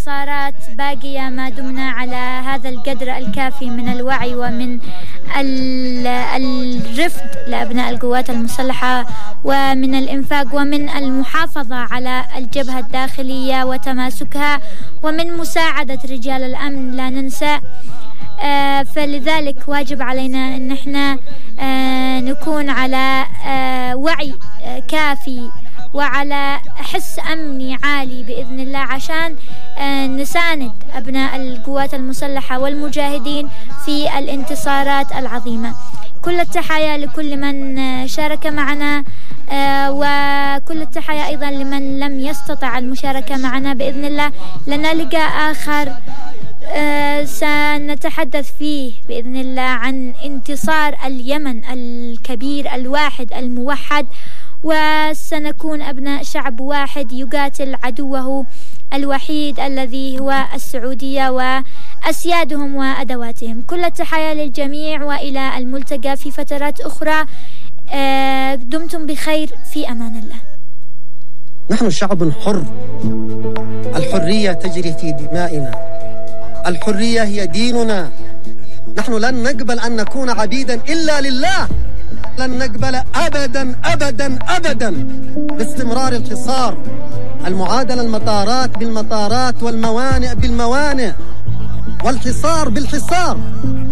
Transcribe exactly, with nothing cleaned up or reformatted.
الانتصارات باقية ما دمنا على هذا القدر الكافي من الوعي ومن الرفض لأبناء القوات المسلحة ومن الإنفاق ومن المحافظة على الجبهة الداخلية وتماسكها ومن مساعدة رجال الأمن لا ننسى. آه فلذلك واجب علينا أن احنا آه نكون على آه وعي آه كافي وعلى حس أمني عالي بإذن الله عشان آه نساند أبناء القوات المسلحة والمجاهدين في الانتصارات العظيمة. كل التحايا لكل من شارك معنا آه وكل التحايا أيضا لمن لم يستطع المشاركة معنا. بإذن الله لنا لقاء آخر آه سنتحدث فيه بإذن الله عن انتصار اليمن الكبير الواحد الموحد، وسنكون أبناء شعب واحد يقاتل عدوه الوحيد الذي هو السعودية وأسيادهم وأدواتهم. كل التحايا للجميع وإلى الملتقى في فترات أخرى. آه دمتم بخير، في أمان الله. نحن شعب حر، الحرية تجري في دمائنا، الحرية هي ديننا. نحن لن نقبل أن نكون عبيدا إلا لله، لن نقبل أبدا أبدا أبدا باستمرار الحصار، المعادلة المطارات بالمطارات والموانئ بالموانئ والحصار بالحصار.